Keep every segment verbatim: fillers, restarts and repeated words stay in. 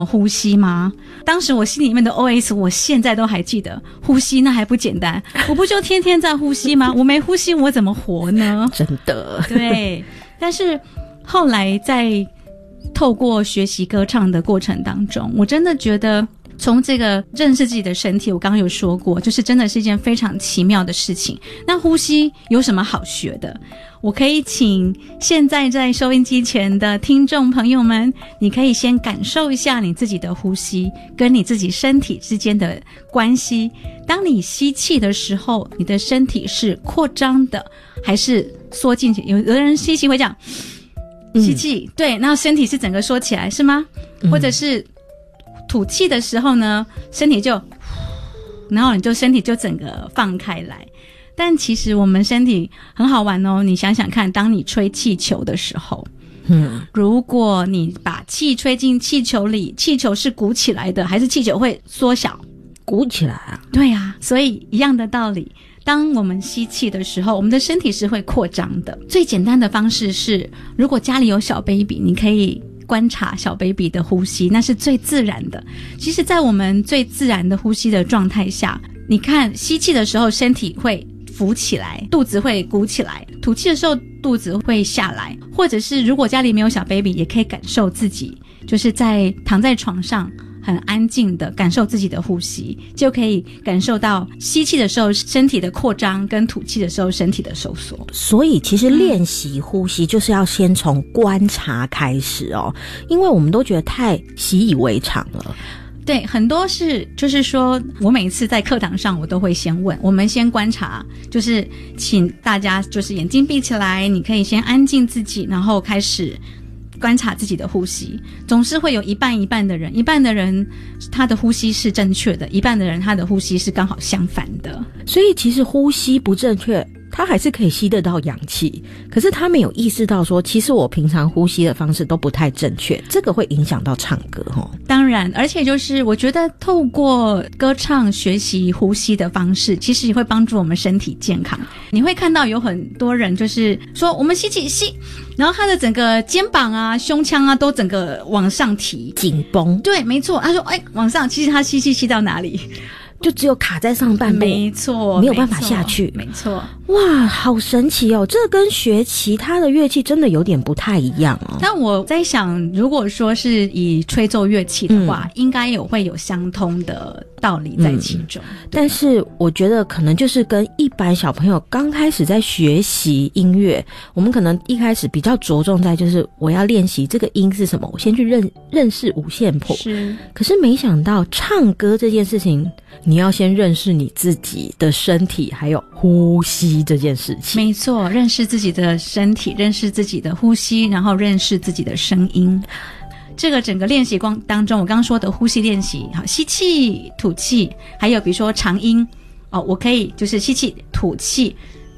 呼吸吗？当时我心里面的 O S 我现在都还记得，呼吸那还不简单，我不就天天在呼吸吗？我没呼吸我怎么活呢？ 真的。 对，但是后来在透过学习歌唱的过程当中，我真的觉得从这个认识自己的身体，我刚刚有说过，就是真的是一件非常奇妙的事情。那呼吸有什么好学的？我可以请现在在收音机前的听众朋友们，你可以先感受一下你自己的呼吸跟你自己身体之间的关系。当你吸气的时候，你的身体是扩张的还是缩进去？有有的人吸气会这样吸气、嗯、对，然后身体是整个缩起来是吗、嗯、或者是吐气的时候呢，身体就然后你就身体就整个放开来。但其实我们身体很好玩哦，你想想看，当你吹气球的时候，嗯，如果你把气吹进气球里，气球是鼓起来的还是气球会缩小？ 鼓起来啊。 对啊，所以一样的道理，当我们吸气的时候，我们的身体是会扩张的。最简单的方式是，如果家里有小 baby， 你可以观察小 baby 的呼吸，那是最自然的。其实在我们最自然的呼吸的状态下，你看吸气的时候身体会浮起来，肚子会鼓起来，吐气的时候肚子会下来。或者是如果家里没有小 baby， 也可以感受自己就是在躺在床上很安静的感受自己的呼吸，就可以感受到吸气的时候身体的扩张跟吐气的时候身体的收缩。 所以其实练习呼吸就是要先从观察开始哦，因为我们都觉得太习以为常了。 对，很多是就是说我每一次在课堂上我都会先问，我们先观察，就是请大家就是眼睛闭起来，你可以先安静自己，然后开始观察自己的呼吸。总是会有一半一半的人，一半的人他的呼吸是正确的，一半的人他的呼吸是刚好相反的。 所以其实呼吸不正确，他还是可以吸得到氧气，可是他没有意识到说其实我平常呼吸的方式都不太正确，这个会影响到唱歌齁。 当然，而且就是我觉得透过歌唱学习呼吸的方式，其实也会帮助我们身体健康。你会看到有很多人就是说我们吸气吸，然后他的整个肩膀啊胸腔啊都整个往上提紧绷。 对，没错，他说哎往上，其实他吸气吸到哪里就只有卡在上半部， 没错， 没有办法下去。 没错， 哇，好神奇哦！这跟学其他的乐器真的有点不太一样哦。 但我在想，如果说是以吹奏乐器的话，嗯、应该有会有相通的道理在其中。 嗯、但是我觉得可能就是跟一般小朋友刚开始在学习音乐，我们可能一开始比较着重在就是我要练习这个音是什么，我先去认认识五线谱。 是， 可是没想到唱歌这件事情，你要先认识你自己的身体还有呼吸这件事情。 没错，认识自己的身体，认识自己的呼吸，然后认识自己的声音。这个整个练习光当中，我刚刚说的呼吸练习，好，吸气吐气，还有比如说长音哦，我可以就是吸气吐气，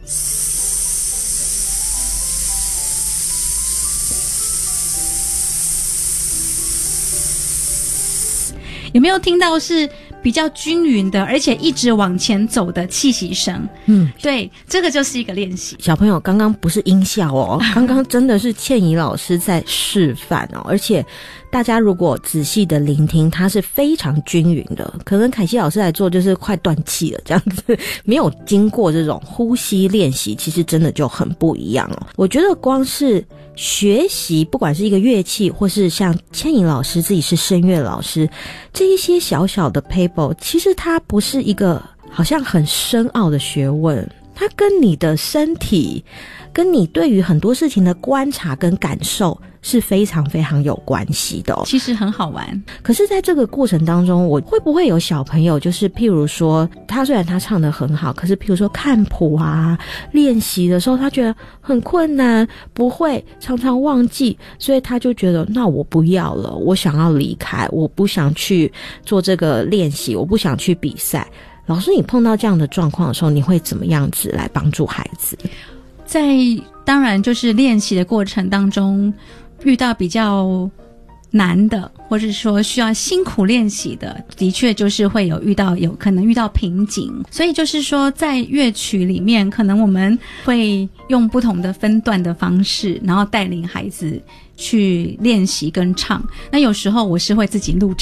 有没有听到是比较均匀的，而且一直往前走的气息声？嗯，对，这个就是一个练习。 小朋友刚刚不是音效哦，刚刚真的是倩怡老师在示范哦，而且大家如果仔细的聆听，它是非常均匀的。可能凯西老师来做就是快断气了这样子，没有经过这种呼吸练习，其实真的就很不一样哦。我觉得光是学习，不管是一个乐器，或是像倩怡老师自己是声乐老师，这一些小小的 paper， 其实它不是一个好像很深奥的学问，它跟你的身体，跟你对于很多事情的观察跟感受是非常非常有关系的哦。 其实很好玩。 可是在这个过程当中，我会不会有小朋友就是譬如说他虽然他唱得很好，可是譬如说看谱啊练习的时候他觉得很困难，不会，常常忘记，所以他就觉得那我不要了，我想要离开，我不想去做这个练习，我不想去比赛。老师，你碰到这样的状况的时候，你会怎么样子来帮助孩子？ 在当然就是练习的过程当中遇到比较难的，或者说需要辛苦练习的，的确就是会有遇到有可能遇到瓶颈。所以就是说在乐曲里面，可能我们会用不同的分段的方式，然后带领孩子去练习跟唱。那有时候我是会自己录